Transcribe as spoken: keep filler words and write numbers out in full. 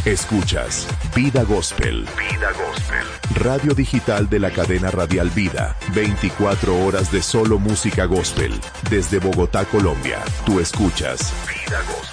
Escuchas Vida Gospel. Vida Gospel. Radio digital de la cadena radial Vida. veinticuatro horas de solo música gospel. Desde Bogotá, Colombia. Tú escuchas Vida Gospel.